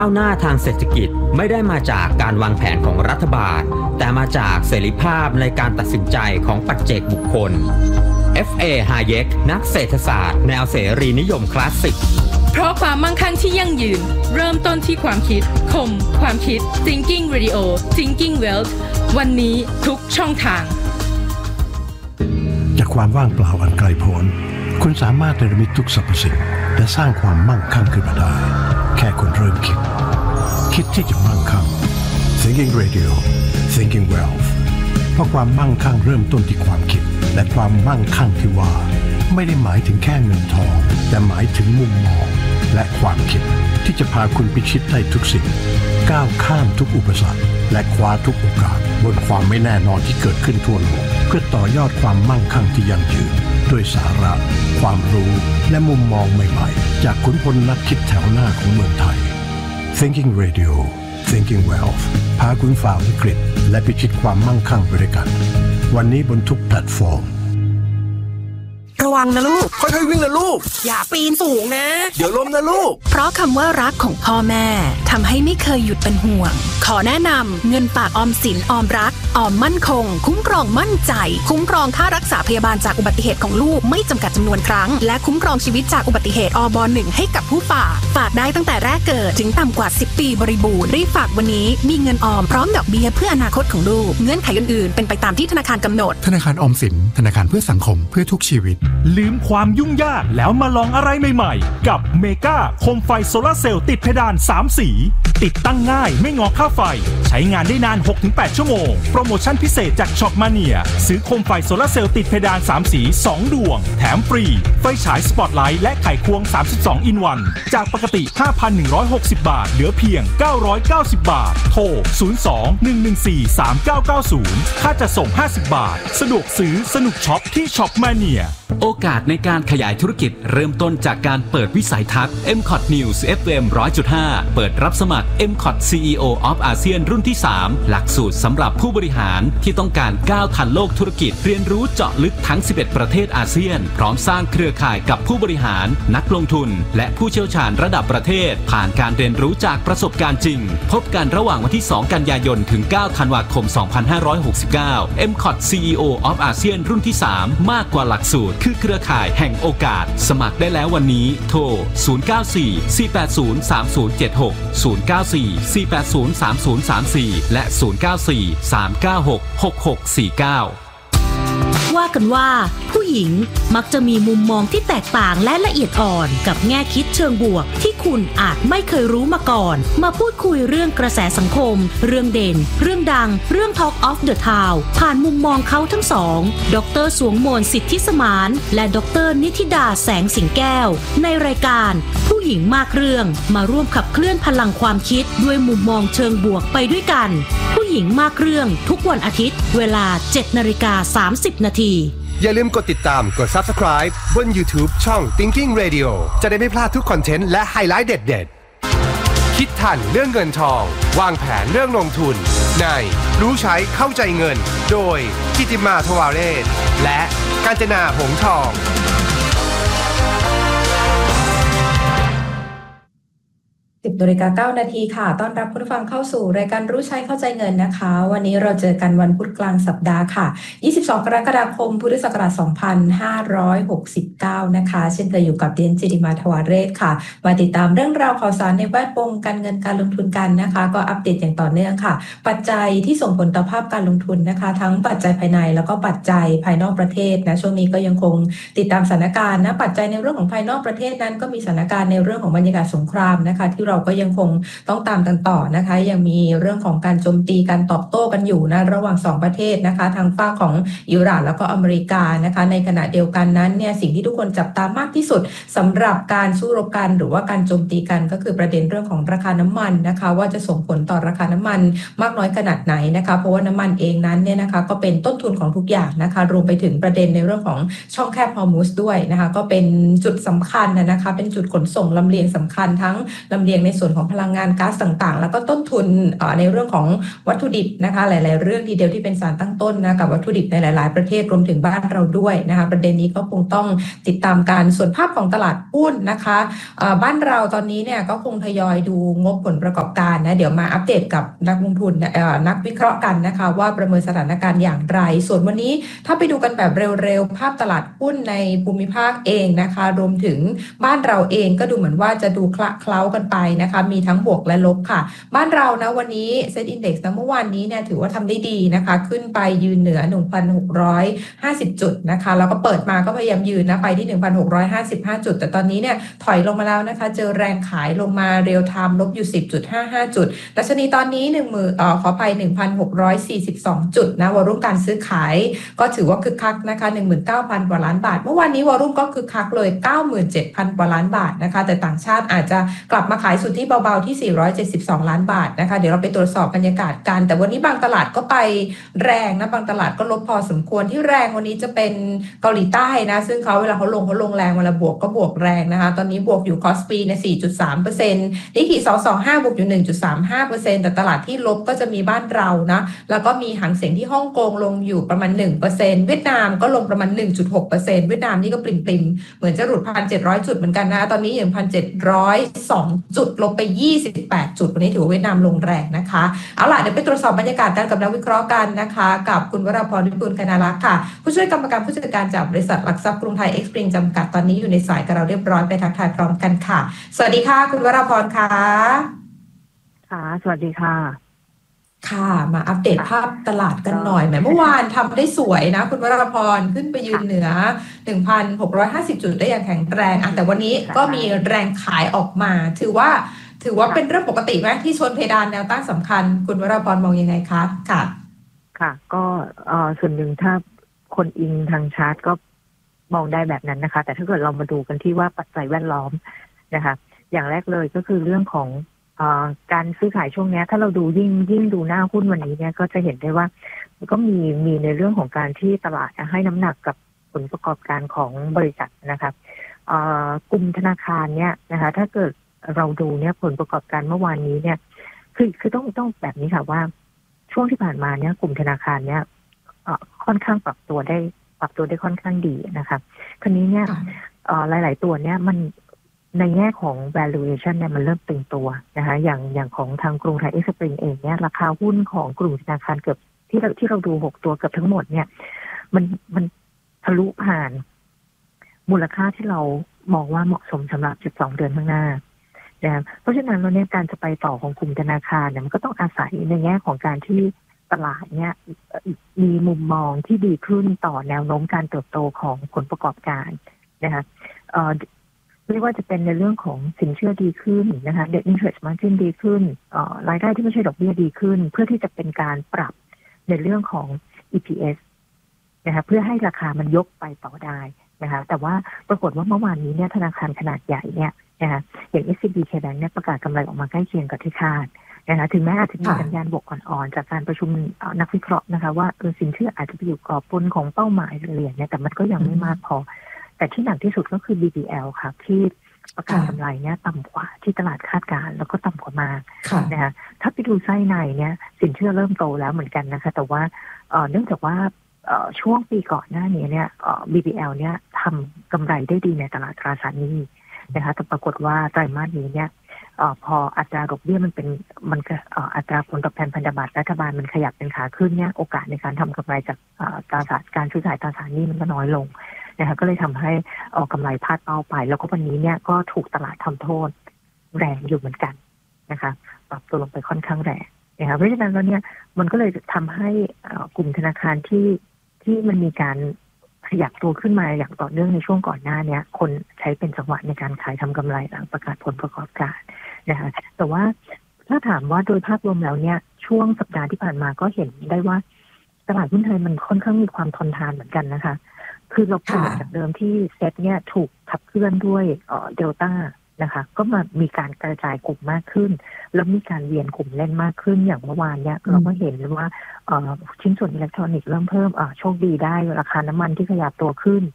ก้าวหน้าทางเศรษฐกิจไม่ได้มาจากการวางแผนของรัฐบาลแต่มาจากเสรีภาพในการตัดสินใจของปัจเจกบุคคล F.A. Hayek นักเศรษฐศาสตร์แนวเสรีนิยมคลาสสิกเพราะความมั่งคั่งที่ยั่งยืนเริ่มต้นที่ความคิดคมความคิด Thinking Radio Thinking Wealth วันนี้ทุกช่องทางจากความว่างเปล่าอันไกลโพ้นคุณสามารถเนรมิตทุกสรรพสิ่งและสร้างความมั่งคั่งขึ้นมาได้แค่คุณเริ่มคิดที่จะมั่งคั่ง Thinking Radio Thinking Wealth เพราะความมั่งคั่งเริ่มต้นที่ความคิดและความมั่งคั่งที่ว่าไม่ได้หมายถึงแค่เงินทองแต่หมายถึงมุมมองและความคิดที่จะพาคุณพิชิตได้ทุกสิ่งก้าวข้ามทุกอุปสรรคและคว้าทุกโอกาสบนความไม่แน่นอนที่เกิดขึ้นทั่วโลกเพื่อต่อยอดความมั่งคั่งที่ยั่งยืนด้วยสาระความรู้และมุมมองใหม่ๆจากขุนพลนักคิดแถวหน้าของเมืองไทย Thinking Radio Thinking Wealth พาคุณฝ่าวิกฤตและพิชิตความมั่งคั่งไปด้วยกันวันนี้บนทุกแพลตฟอร์มระวังนะลูกค่อยๆวิ่งนะลูกอย่าปีนสูงนะเดี๋ยวล้มนะลูกเพราะคำว่ารักของพ่อแม่ทำให้ไม่เคยหยุดเป็นห่วงขอแนะนำเงินฝากออมสินออมรักออมมั่นคงคุ้มครองมั่นใจคุ้มครองค่ารักษาพยาบาลจากอุบัติเหตุของลูกไม่จำกัดจำนวนครั้งและคุ้มครองชีวิตจากอุบัติเหตุอบ.1 ให้กับผู้ฝากได้ตั้งแต่แรกเกิดถึงต่ำกว่า10ปีบริบูรณ์รีบฝากวันนี้มีเงินออมพร้อมดอกเบี้ยเพื่ออนาคตของลูกเงื่อนไขอื่นๆเป็นไปตามที่ธนาคารกำหนดธนาคารออมสินธนาคารเพื่อสังคมเพื่อทุกชีวิตลืมความยุ่งยากแล้วมาลองอะไรใหม่ๆกับเมกาโคมไฟโซลาร์เซลล์ติดเพดาน3สีติดตั้งง่ายไม่งอค่าไฟใช้งานได้นาน 6-8 ชั่วโมงโปรโมชั่นพิเศษจากช็อปมาเนียซื้อโคมไฟโซลาร์เซลล์ติดเพดาน3สี2ดวงแถมฟรีไฟฉายสปอตไลท์และไขควง32อินวันจากปกติ 5,160 บาทเหลือเพียง990 บาทโทร02-114-3990ค่าจัดส่ง50 บาทสะดวกซื้อสนุกช็อปที่ช็อปมาเนียโอกาสในการขยายธุรกิจเริ่มต้นจากการเปิดวิสัยทัศน์ MCOT News FM 100.5 เปิดรับสมัคร MCOT CEO of ASEAN รุ่นที่ 3 หลักสูตรสำหรับผู้บริหารที่ต้องการก้าวทันโลกธุรกิจเรียนรู้เจาะลึกทั้ง 11 ประเทศอาเซียนพร้อมสร้างเครือข่ายกับผู้บริหารนักลงทุนและผู้เชี่ยวชาญระดับประเทศผ่านการเรียนรู้จากประสบการณ์จริงพบกันระหว่างวันที่ 2 กันยายนถึง 9 ธันวาคม 2569 MCOT CEO of ASEAN รุ่นที่ 3 มากกว่าหลักสูตรคือเครือข่ายแห่งโอกาสสมัครได้แล้ววันนี้โทร 094-480-3076 094-480-3034 และ 094-396-6649 ว่ากันว่าผู้หญิงมักจะมีมุมมองที่แตกต่างและละเอียดอ่อนกับแง่คิดเชิงบวกที่คุณอาจไม่เคยรู้มาก่อนมาพูดคุยเรื่องกระแสสังคมเรื่องเด่นเรื่องดังเรื่อง Talk of the Town ผ่านมุมมองเขาทั้งสองดร.สวงมนต์สิทธิสมานและดร.นิธิดาแสงสิงแก้วในรายการผู้หญิงมากเรื่องมาร่วมขับเคลื่อนพลังความคิดด้วยมุมมองเชิงบวกไปด้วยกันผู้หญิงมากเรื่องทุกวันอาทิตย์เวลา 7:30 น. อย่าลืมกดติดตามกด Subscribe บน YouTube ช่อง Thinking Radio จะได้ไม่พลาดทุกคอนเทนต์และไฮไลท์เด็ดๆคิดทันเรื่องเงินทองวางแผนเรื่องลงทุนในรู้ใช้เข้าใจเงินโดยกิติมาทวาเรศและกาญจนาหงส์ทอง 10:09 นาทีค่ะต้อนรับคุณผู้ฟังเข้าสู่รายการรู้ใช้เข้าใจเงินนะคะวันนี้เราเจอกันวันพุธกลางสัปดาห์ค่ะ22 กรกฎาคมพุทธศักราช 2569 นะคะเช่นเคยอยู่กับเดียนจิติมาทวาเรศค่ะมาติดตามเรื่องราวข่าวสารในแวดวงการเงินการลงทุนกันนะคะก็อัปเดตอย่างต่อเนื่องค่ะปัจจัยที่ส่งผลต่อภาพการลงทุนนะคะทั้งปัจจัยภายในแล้วก็ปัจจัยภายนอกประเทศนะช่วงนี้ก็ยังคงติดตามสถานการณ์นะปัจจัยในเรื่องของภายนอกประเทศนั้นก็มีสถานการณ์ในเรื่องของบรรยากาศสงครามนะคะที่เราก็ยังคงต้องตามกันต่อนะคะยังมีเรื่องของการโจมตีการตอบโต้กันอยู่นะระหว่าง2ประเทศนะคะทางฝั่งของอิหร่านแล้วก็อเมริกานะคะในขณะเดียวกันนั้นเนี่ยสิ่งที่ทุกคนจับตามากที่สุดสำหรับการสู้รบกันหรือว่าการโจมตีกันก็คือประเด็นเรื่องของราคาน้ำมันนะคะว่าจะส่งผลต่อราคาน้ำมันมากน้อยขนาดไหนนะคะเพราะว่าน้ำมันเองนั้นเนี่ยนะคะก็เป็นต้นทุนของทุกอย่างนะคะรวมไปถึงประเด็นในเรื่องของช่องแคบฮอร์มุซด้วยนะคะก็เป็นจุดสำคัญนะคะเป็นจุดขนส่งลำเลียงสำคัญทั้งลำเลียงในส่วนของพลังงานก๊าซต่างๆแล้วก็ต้นทุนในเรื่องของวัตถุดิบนะคะหลายๆเรื่องทีเดียวที่เป็นสารตั้งต้นนะกับวัตถุดิบในหลายๆประเทศรวมถึงบ้านเราด้วยนะคะประเด็นนี้ก็คงต้องติดตามการส่วนภาพของตลาดหุ้นนะคะบ้านเราตอนนี้เนี่ยก็คงทยอยดูงบผลประกอบการนะเดี๋ยวมาอัปเดตกับนักลงทุนนักวิเคราะห์กันนะคะว่าประเมินสถานการณ์อย่างไรส่วนวันนี้ถ้าไปดูกันแบบเร็วๆภาพตลาดหุ้นในภูมิภาคเองนะคะรวมถึงบ้านเราเองก็ดูเหมือนว่าจะดูคละเคล้ากันไปนะคะมีทั้งบวกและลบค่ะบ้านเรานะวันนี้เซ็ตอินเด็กซ์นะเมื่อวานนี้เนี่ยถือว่าทำได้ดีนะคะขึ้นไปยืนเหนือ 1,650 จุดนะคะแล้วก็เปิดมาก็พยายามยืนนะไปที่ 1,655 จุดแต่ตอนนี้เนี่ยถอยลงมาแล้วนะคะเจอแรงขายลงมาเรียลไทม์ลบอยู่ 10.55 จุดดัชนีตอนนี้ขอไป 1,642 จุดนะวอลุ่มการซื้อขายก็ถือว่าคึกคักนะคะ 19,000 กว่าล้านบาทเมื่อวานนี้วอลุ่มก็คึกคักเลย 97,000 กว่าล้านบาทนะคะแต่ต่างชาติอาจจะกลับมาขายสุทธิเบาๆที่472ล้านบาทนะคะเดี๋ยวเราไปตรวจสอบบรรยากาศกันแต่วันนี้บางตลาดก็ไปแรงนะบางตลาดก็ลบพอสมควรที่แรงวันนี้จะเป็นเกาหลีใต้นะซึ่งเวลาเขาลงแรงเวลาบวกก็บวกแรงนะคะตอนนี้บวกอยู่คอสปีใน 4.3% นิกเกิล225บวกอยู่ 1.35% แต่ตลาดที่ลบก็จะมีบ้านเรานะแล้วก็มีหางเสียงที่ฮ่องกงลงอยู่ประมาณ 1% เวียดนามก็ลงประมาณ 1.6% เวียดนามนี่ก็ปริ่มๆเหมือนจะหลุด 1,700 จุดเหมือนกันนะตอนนี้อยู่ 1,702 จุดลงไป28จุดวันนี้ถือว่าเวียดนามลงแรงนะคะเอาล่ะเดี๋ยวไปตรวจสอบบรรยากาศกันกับนักวิเคราะห์กันนะคะกับคุณวราพร วิบูลย์คณารักษ์ค่ะผู้ช่วยกรรมการผู้จัดการจากบริษัทหลักทรัพย์กรุงไทยเอ็กซ์ปริงจำกัดตอนนี้อยู่ในสายกับเราเรียบร้อยไปทักทายพร้อมกันค่ะสวัสดีค่ะคุณวราพรค่ะค่ะสวัสดีค่ะค่ะมาอัปเดตภาพตลาดกันหน่อยเมื่อวานทำได้สวยนะคุณวราพรขึ้นไปยืนเหนือ 1,650 จุดได้อย่างแข็งแรงแต่วันนี้ก็มีแรงขายออกมาถือว่าเป็นเรื่องปกติไหมที่ชนเพดานแนวต้านสำคัญคุณวราพรมองยังไงคะค่ะก็ส่วนหนึ่งถ้าคนอิงทางชาร์ตก็มองได้แบบนั้นนะคะแต่ถ้าเกิดเรามาดูกันที่ว่าปัจจัยแวดล้อมนะคะอย่างแรกเลยก็คือเรื่องของการซื้อขายช่วงนี้ถ้าเราดูยิ่งดูหน้าหุ้นวันนี้เนี่ยก็จะเห็นได้ว่าก็มีในเรื่องของการที่ตลาดให้น้ำหนักกับผลประกอบการของบริษัทนะคะกลุ่มธนาคารเนี่ยนะคะถ้าเกิดเราดูเนี่ยผลประกอบการเมื่อวานนี้เนี่ยคือต้องแบบนี้ค่ะว่าช่วงที่ผ่านมาเนี่ยกลุ่มธนาคารเนี่ยค่อนข้างปรับตัวได้ค่อนข้างดีนะคะคราวนี้เนี่ยหลายๆตัวเนี่ยมันในแง่ของ valuation เนี่ยมันเริ่มตึงตัวนะคะอย่างของทางกรุงไทยเอ็กซ์ปริงเองเนี่ยราคาหุ้นของกลุ่มธนาคารเกือบที่เราดู6ตัวเกือบทั้งหมดเนี่ยมันทะลุผ่านมูลค่าที่เรามองว่าเหมาะสมสำหรับ12เดือนข้างหน้านะเพราะฉะนั้นเราเนี่ยการจะไปต่อของกลุ่มธนาคารเนี่ยมันก็ต้องอาศัยในแง่ของการที่ตลาดเนี่ยมีมุมมองที่ดีขึ้นต่อแนวโน้มการเติบโตของผลประกอบการนะคะไม่ว่าจะเป็นในเรื่องของสินเชื่อดีขึ้นนะคะ debt interest margin ดีขึ้นรายได้ที่ไม่ใช่ดอกเบี้ยดีขึ้นเพื่อที่จะเป็นการปรับในเรื่องของ EPS นะคะเพื่อให้ราคามันยกไปต่อได้นะคะแต่ว่าปรากฏว่าเมื่อวานนี้เนี่ยธนาคารขนาดใหญ่เนี่ยนะคะอย่าง SCB K-Bank เนี่ยประกาศกำไรออกมาใกล้เคียงกับที่คาดนะคะถึงแม้อาจจะมีสัญญาณบวกอ่อนๆจากการประชุมนักวิเคราะห์นะคะว่าสินเชื่ออาจจะไปอยู่กรอบบนของเป้าหมายเหรียญเนี่ยแต่มันก็ยังไม่มากพอแต่ที่หนักที่สุดก็คือ BBL ค่ะที่ประกาศกำไรเนี่ยต่ำกว่าที่ตลาดคาดการณ์แล้วก็ต่ำกว่ามานะคะถ้าไปดูไส้ในเนี่ยสินเชื่อเริ่มโตแล้วเหมือนกันนะคะแต่ว่าเนื่องจากว่าช่วงปีก่อนหน้านี้เนี่ยBBL เนี่ยทำกำไรได้ดีในตลาดตราสารหนี้นะคะแต่ปรากฏว่าไตรมาสนี้เนี่ยพออัตราดอกเบี้ยอัตราผลตอบแทนพันธบัตรรัฐบาลมันขยับเป็นขาขึ้นเนี่ยโอกาสในการทำกำไรจากตราสารการซื้อขายตราสารหนี้มันก็น้อยลงนะคะก็เลยทำให้กำไรพลาดเป้าไปแล้วก็วันนี้เนี่ยก็ถูกตลาดทำโทษแรงอยู่เหมือนกันนะคะปรับตัวลงไปค่อนข้างแรงนะคะเพราะฉะนั้นแล้วเนี่ยมันก็เลยทำให้กลุ่มธนาคารที่มันมีการขยับตัวขึ้นมาอย่างต่อเนื่องในช่วงก่อนหน้านี้คนใช้เป็นจังหวะในการขายทำกำไรหลังประกาศผลประกอบการนะคะแต่ว่าถ้าถามว่าโดยภาพรวมแล้วเนี่ยช่วงสัปดาห์ที่ผ่านมาก็เห็นได้ว่าตลาดหุ้นไทยมันค่อนข้างมีความทนทานเหมือนกันนะคะคือเราเปลี่ยนจากเดิมที่เซ็ตเนี่ยถูกขับเคลื่อนด้วยเดลต้านะคะก็มามีการกระจายกลุ่มมากขึ้นแล้วมีการเวียนกลุ่มเล่นมากขึ้นอย่างเมื่อวานเนี่ยเราก็เห็นว่าชิ้นส่วนอิเล็กทรอนิกส์เริ่มเพิ่มโชคดีได้ราคาน้ำมันที่ขยับตัวขึ้น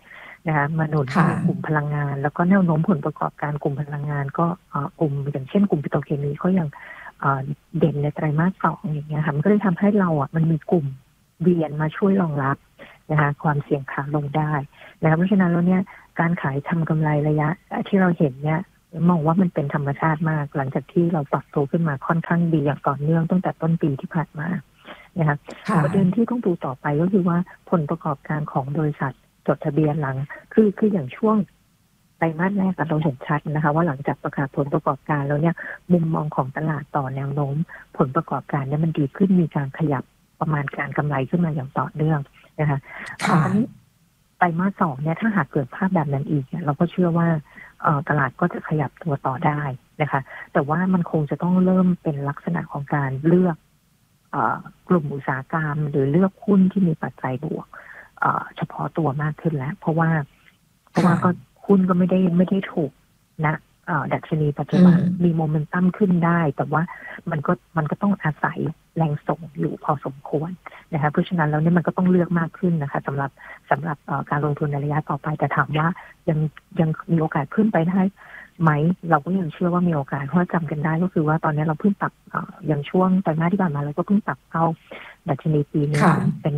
นะคะมาหนุนกลุ่มพลังงานแล้วก็แนวโน้มผลประกอบการกลุ่มพลังงานก็กลุ่มอย่างเช่นกลุ่มปิโตรเคมีก็ยังเด่นในไตรมาส 2อย่างเงี้ยค่ะมันก็เลยทำให้เรามันมีกลุ่มเวียนมาช่วยรองรับนะคะความเสี่ยงขาลงได้นะคะเพราะฉะนั้นแล้วเนี่ยการขายทำกำไรระยะที่เราเห็นเนี่ยมองว่ามันเป็นธรรมชาติมากหลังจากที่เราปรับตัวขึ้นมาค่อนข้างดีอย่างต่อเนื่องตั้งแต่ต้นปีที่ผ่านมานะคะประเด็นที่ต้องดูต่อไปก็คือว่าผลประกอบการของบริษัทจดทะเบียนหลังคืออย่างช่วงไตรมาสแรกเราเห็นชัดนะคะว่าหลังจากประกาศผลประกอบการแล้วเนี่ยมุมมองของตลาดต่อแนวโน้มผลประกอบการเนี่ยมันดีขึ้นมีการขยับประมาณการกำไรขึ้นมาอย่างต่อเนื่องนะคะอันนี้ไตรมาส 2เนี่ยถ้าหากเกิดภาพแบบนั้นอีกเราก็เชื่อว่าตลาดก็จะขยับตัวต่อได้นะคะแต่ว่ามันคงจะต้องเริ่มเป็นลักษณะของการเลือกกลุ่มอุตสาหกรรมหรือเลือกหุ้นที่มีปัจจัยบวกเฉพาะตัวมากขึ้นแล้วเพราะว่าก็หุ้นก็ไม่ได้ถูกนะดัชนีปัจจุบันมีโมเมนตัมขึ้นได้แต่ว่ามันก็ต้องอาศัยแรงส่งอยู่พอสมควรนะคะเพราะฉะนั้นแล้วเนี่ยมันก็ต้องเลือกมากขึ้นนะคะสำหรับการลงทุนในระยะต่อไปแต่ถามว่ายังมีโอกาสขึ้นไปได้ไหมเราก็ยังเชื่อว่ามีโอกาสเพราะจำกันได้ก็คือว่าตอนนี้เราเพิ่งปรับอย่างช่วงไตรมาสที่ผ่านมาเราก็เพิ่งปรับเข้าดัชนีปีนี้เป็น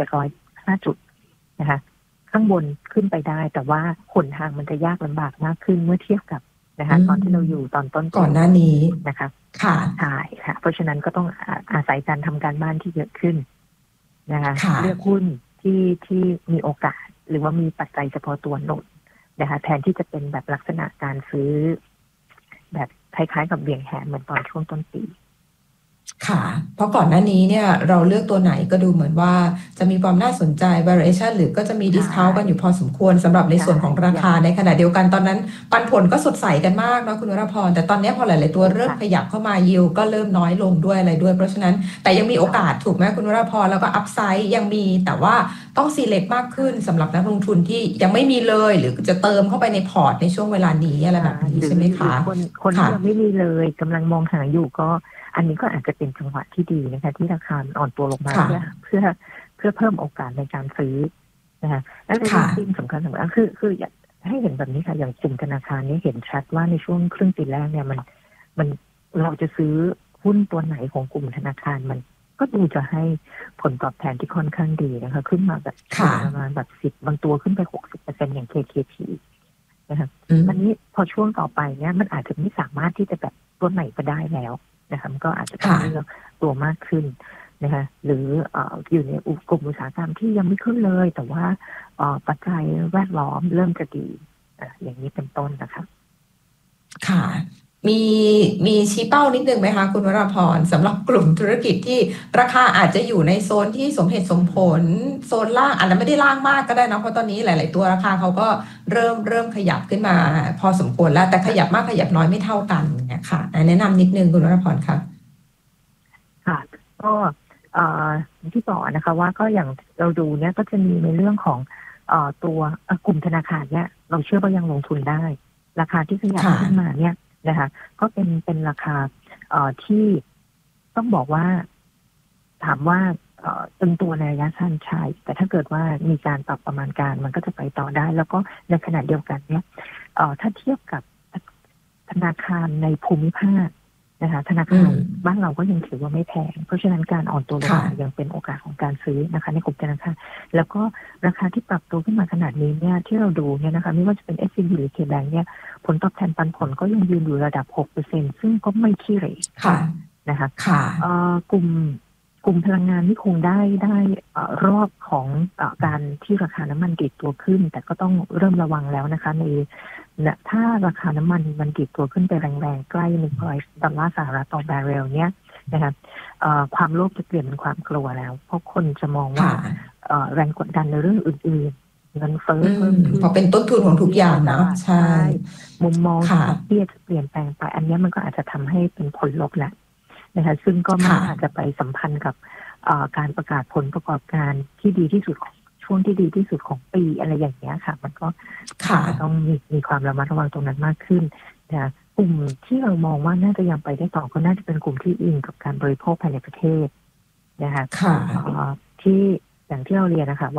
1,705 จุดนะคะข้างบนขึ้นไปได้แต่ว่าหนทางมันจะยากลำบากมากขึ้นเมื่อเทียบกับนะคะตอนที่เราอยู่ตอนต้นก่อนหน้านี้นะคะค่ะใช่ค่ะเพราะฉะนั้นก็ต้องอาศัยการทำการบ้านที่เยอะขึ้นนะคะเลือกหุ้นที่มีโอกาสหรือว่ามีปัจจัยเฉพาะตัวหนุนนะคะแทนที่จะเป็นแบบลักษณะการซื้อแบบคล้ายๆกับเบี่ยงแหเหมือนตอนช่วงต้นปีค่ะเพราะก่อนหน้านี้เนี่ยเราเลือกตัวไหนก็ดูเหมือนว่าจะมีความน่าสนใจ variation หรือก็จะมี discount กันอยู่พอสมควรสำหรับในส่วนของราคาในขณะเดียวกันตอนนั้นปันผลก็สดใสกันมากเนาะคุณวรพรแต่ตอนนี้พอหลายๆตัวเริ่มขยับเข้ามายิวก็เริ่มน้อยลงด้วยอะไรด้วยเพราะฉะนั้นแต่ยังมีโอกาสถูกไหมคุณวรพรแล้วก็ upside ยังมีแต่ว่าต้อง select มากขึ้นสำหรับนักลงทุนที่ยังไม่มีเลยหรือจะเติมเข้าไปในพอร์ตในช่วงเวลานี้อะไรแบบนี้ใช่ไหมคะคนที่ยังไม่มีเลยกำลังมองหาอยู่ก็อันนี้ก็อาจจะเป็นจังหวะที่ดีนะคะที่ราคาอ่อนตัวลงมาเพื่อเพิ่มโอกาสในการซื้อนะคะและในสิ่งสำคัญคืออยากให้เห็นแบบนี้ค่ะอย่างกลุ่มธนาคารนี้เห็นชัดว่าในช่วงครึ่งปีแรกเนี่ยมันเราจะซื้อหุ้นตัวไหนของกลุ่มธนาคารมันก็ดูจะให้ผลตอบแทนที่ค่อนข้างดีนะคะขึ้นมาแบบประมาณแบบ10บางตัวขึ้นไป 60% อย่าง KKT นะคะอันนี้พอช่วงต่อไปเนี่ยมันอาจจะไม่สามารถที่จะแบบตัวไหนก็ได้แล้วนะคะมันก็อาจจะต้องเลือกตัวมากขึ้นนะคะหรืออยู่ในกลุ่มอุตสาหกรรมที่ยังไม่ขึ้นเลยแต่ว่าปัจจัยแวดล้อมเริ่มจะดีอย่างนี้เป็นต้นนะคะค่ะมีชี้เป้านิดนึงไหมคะคุณวราพรสำหรับกลุ่มธุรกิจที่ราคาอาจจะอยู่ในโซนที่สมเหตุสมผลโซนล่างอาจจะไม่ได้ล่างมากก็ได้นะเพราะตอนนี้หลายๆตัวราคาเขาก็เริ่มขยับขึ้นมาพอสมควรแล้วแต่ขยับมากขยับน้อยไม่เท่ากันเนี่ยค่ะแนะนำนิดนึงคุณวราพรครับค่ะก็ที่บอกนะคะว่าก็อย่างเราดูเนี่ยก็จะมีในเรื่องของตัวกลุ่มธนาคารเนี่ยเราเชื่อว่ายังลงทุนได้ราคาที่ขยับขึ้นมาเนี่ยนะคะก็เป็นราคาที่ต้องบอกว่าถามว่าตึงตัวในระยะสั้นใช่แต่ถ้าเกิดว่ามีการปรับประมาณการมันก็จะไปต่อได้แล้วก็ในขณะเดียวกันเนี่ยถ้าเทียบกับธนาคารในภูมิภาคนะคะธนาคารบ้านเราก็ยังถือว่าไม่แพงเพราะฉะนั้นการอ่อนตัวลงมายังเป็นโอกาสของการซื้อนะคะในกลุ่มธนาคารแล้วก็ราคาที่ปรับตัวขึ้นมาขนาดนี้เนี่ยที่เราดูเนี่ยนะคะไม่ว่าจะเป็น SCB หรือ KBank เนี่ยผลตอบแทนปันผลก็ยังยืนอยู่ระดับ 6% ซึ่งก็ไม่ขี้เหร่นะคะกลุ่มพลังงานนี่คงได้รอบของการที่ราคาน้ำมันดิบตัวขึ้นแต่ก็ต้องเริ่มระวังแล้วนะคะถ้าราคาน้ำมันดิบตัวขึ้นไปแรงๆใกล้$100ต่อแบเรลเนี่ยนะคะความโลภจะเปลี่ยนเป็นความกลัวแล้วเพราะคนจะมองว่าแรงกดดันในเรื่องอื่นๆเงินเฟ้อเพิ่มขึ้นเพราะเป็นต้นทุนของทุกอย่างนะใช่มุมมองเบี้ยจะเปลี่ยนแปลงไปอันนี้มันก็อาจจะทำให้เป็นผลลบแหละนะคะซึ่งก็มันอาจจะไปสัมพันธ์กับการประกาศผลประกอบการที่ดีที่สุดช่วงที่ดีที่สุดของปีอะไรอย่างเงี้ยค่ะมันก็ต้องมีความระมัดระวังตรงนั้นมากขึ้นนะกลุ่มที่เรามองว่าน่าจะยังไปได้ต่อก็น่าจะเป็นกลุ่มที่อิงกับการบริโภคภายในประเทศนะคะที่อย่างที่เราเรียนนะคะว่า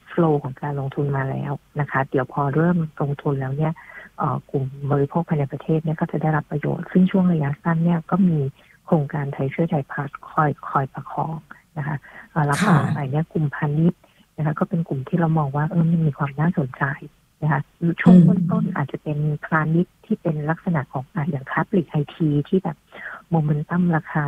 flow ของการลงทุนมาแล้วนะคะเดี๋ยวพอเริ่มลงทุนแล้วเนี่ยกลุ่มบริโภคภายในประเทศเนี่ยก็จะได้รับประโยชน์ซึ่งช่วงระยะสั้นเนี่ยก็มีโครงการไทยช่วยไทยพาสคอยประคองนะคะรับรองไปเนี่ยกลุ่มพาณิชย์นะคะก็เป็นกลุ่มที่เรามองว่ามันมีความน่าสนใจนะคะช่วงต้นอาจจะเป็นพาณิชย์ที่เป็นลักษณะของอย่างค้าปลีกไอทีที่แบบโมเมนตัมราคา